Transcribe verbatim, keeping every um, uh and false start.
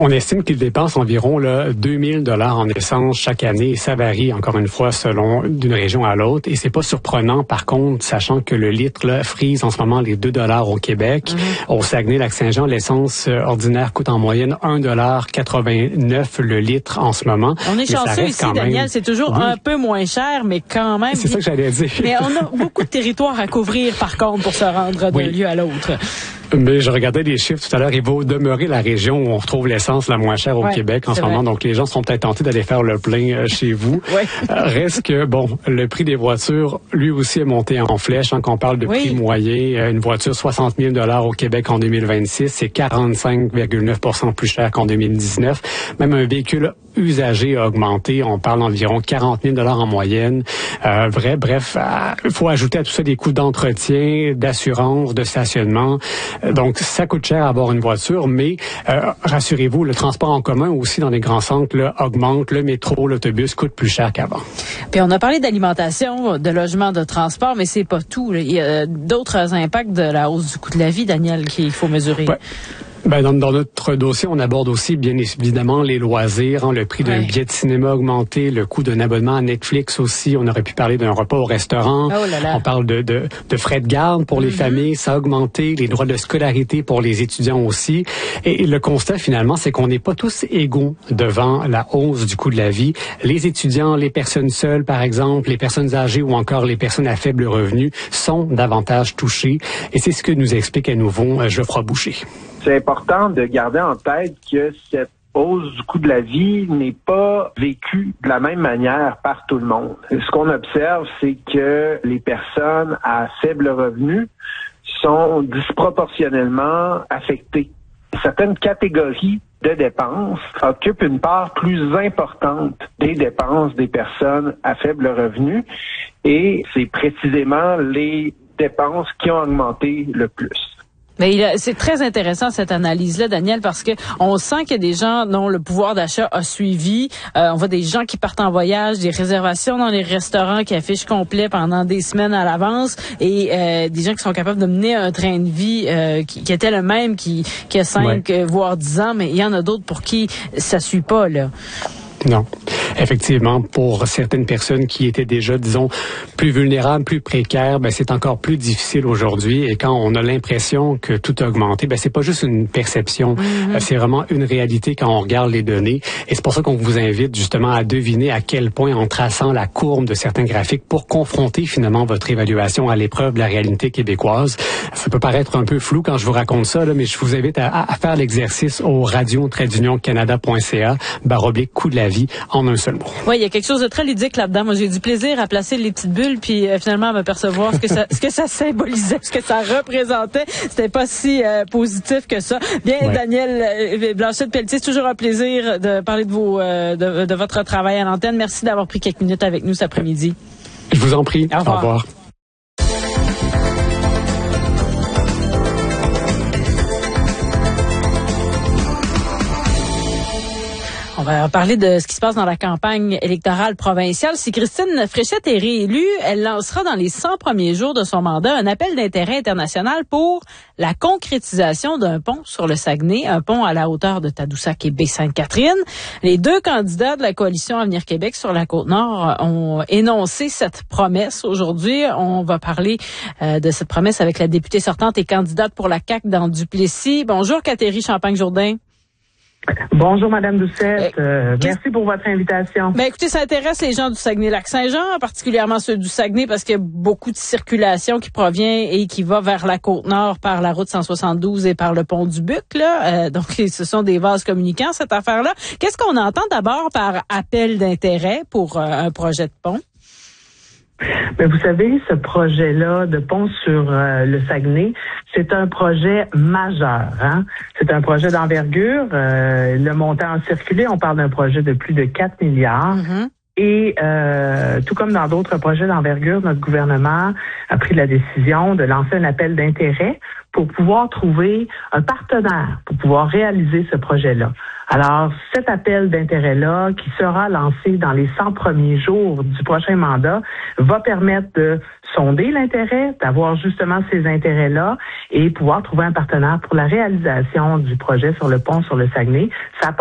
On estime qu'ils dépensent environ là, deux mille dollars en essence chaque année. Ça varie, encore une fois, selon d'une région à l'autre. Et c'est pas surprenant, par contre, sachant que le litre là, frise en ce moment les deux dollars au Québec. Mm-hmm. Au Saguenay-Lac-Saint-Jean, l'essence ordinaire coûte en moyenne un dollar quatre-vingt-neuf le litre en ce moment. On est chanceux ici, Daniel. C'est toujours oui. un peu moins cher, mais quand même... C'est ça que j'allais dire. Mais on a beaucoup de territoires à couvrir, par contre, pour se rendre d'un oui. lieu à l'autre. Mais je regardais les chiffres tout à l'heure. Il va demeurer la région où on retrouve l'essence la moins chère au ouais, Québec en ce moment. Donc, les gens sont peut-être tentés d'aller faire le plein euh, chez vous. Ouais. Euh, reste que, bon, le prix des voitures, lui aussi, est monté en flèche. Hein, quand on parle de oui. prix moyen, une voiture soixante mille dollars au Québec en deux mille vingt-six, c'est quarante-cinq virgule neuf pour cent plus cher qu'en deux mille dix-neuf. Même un véhicule usagé a augmenté. On parle d'environ quarante mille dollars en moyenne. Euh, vrai, bref, il euh, faut ajouter à tout ça des coûts d'entretien, d'assurance, de stationnement. Donc, ça coûte cher avoir une voiture, mais euh, rassurez-vous, le transport en commun aussi dans les grands centres là, augmente. Le métro, l'autobus coûte plus cher qu'avant. Puis on a parlé d'alimentation, de logement, de transport, mais c'est pas tout. Il y a d'autres impacts de la hausse du coût de la vie, Daniel, qu'il faut mesurer. Ouais. Ben dans, dans notre dossier, on aborde aussi bien évidemment les loisirs, hein, le prix d'un ouais. billet de cinéma a augmenté, le coût d'un abonnement à Netflix aussi. On aurait pu parler d'un repas au restaurant. Oh là là. On parle de, de, de frais de garde pour mm-hmm. les familles, ça a augmenté. Les droits de scolarité pour les étudiants aussi. Et, et le constat finalement, c'est qu'on n'est pas tous égaux devant la hausse du coût de la vie. Les étudiants, les personnes seules par exemple, les personnes âgées ou encore les personnes à faible revenu sont davantage touchées. Et c'est ce que nous explique à nouveau Geoffroy Boucher. C'est important de garder en tête que cette hausse du coût de la vie n'est pas vécue de la même manière par tout le monde. Ce qu'on observe, c'est que les personnes à faible revenu sont disproportionnellement affectées. Certaines catégories de dépenses occupent une part plus importante des dépenses des personnes à faible revenu et c'est précisément les dépenses qui ont augmenté le plus. Mais il a, c'est très intéressant cette analyse-là, Daniel, parce que on sent qu'il y a des gens dont le pouvoir d'achat a suivi. Euh, on voit des gens qui partent en voyage, des réservations dans les restaurants qui affichent complet pendant des semaines à l'avance, et euh, des gens qui sont capables de mener un train de vie euh, qui, qui était le même qui, qui a cinq, ouais. euh, voire dix ans, mais il y en a d'autres pour qui ça suit pas, là. Non. Effectivement, pour certaines personnes qui étaient déjà, disons, plus vulnérables, plus précaires, ben c'est encore plus difficile aujourd'hui. Et quand on a l'impression que tout a augmenté, ben c'est pas juste une perception, mm-hmm. c'est vraiment une réalité quand on regarde les données. Et c'est pour ça qu'on vous invite justement à deviner à quel point, en traçant la courbe de certains graphiques, pour confronter finalement votre évaluation à l'épreuve de la réalité québécoise. Ça peut paraître un peu flou quand je vous raconte ça, là, mais je vous invite à, à faire l'exercice au radio-canada.ca barre oblique coût de la vie en un seul mot. Oui, il y a quelque chose de très ludique là-dedans. Moi, j'ai du plaisir à placer les petites bulles, puis euh, finalement à me percevoir ce que ça, ce que ça symbolisait, ce que ça représentait. C'était pas si euh, positif que ça. Bien, ouais. Daniel euh, Blanchette-Pelletier, c'est toujours un plaisir de parler de vos, euh, de, de votre travail à l'antenne. Merci d'avoir pris quelques minutes avec nous cet après-midi. Je vous en prie. Au revoir. Au revoir. On va parler de ce qui se passe dans la campagne électorale provinciale. Si Christine Fréchette est réélue, elle lancera dans les cent premiers jours de son mandat un appel d'intérêt international pour la concrétisation d'un pont sur le Saguenay, un pont à la hauteur de Tadoussac et Baie-Sainte-Catherine. Les deux candidats de la coalition Avenir Québec sur la Côte-Nord ont énoncé cette promesse aujourd'hui. On va parler euh, de cette promesse avec la députée sortante et candidate pour la C A Q dans Duplessis. Bonjour, Catherine Champagne-Jourdain. Bonjour, Madame Doucette. Euh, merci pour votre invitation. Ben, écoutez, ça intéresse les gens du Saguenay-Lac-Saint-Jean, particulièrement ceux du Saguenay, parce qu'il y a beaucoup de circulation qui provient et qui va vers la Côte-Nord par la route cent soixante-douze et par le pont du Buc, là. Euh, donc, ce sont des vases communicants, cette affaire-là. Qu'est-ce qu'on entend d'abord par appel d'intérêt pour euh, un projet de pont? Mais vous savez, ce projet-là de pont sur euh, le Saguenay, c'est un projet majeur. Hein? C'est un projet d'envergure. Euh, le montant a circulé, on parle d'un projet de plus de quatre milliards. Mm-hmm. Et euh, tout comme dans d'autres projets d'envergure, notre gouvernement a pris la décision de lancer un appel d'intérêt pour pouvoir trouver un partenaire pour pouvoir réaliser ce projet-là. Alors, cet appel d'intérêt-là, qui sera lancé dans les cent premiers jours du prochain mandat, va permettre de sonder l'intérêt, d'avoir justement ces intérêts-là et pouvoir trouver un partenaire pour la réalisation du projet sur le pont sur le Saguenay. Ça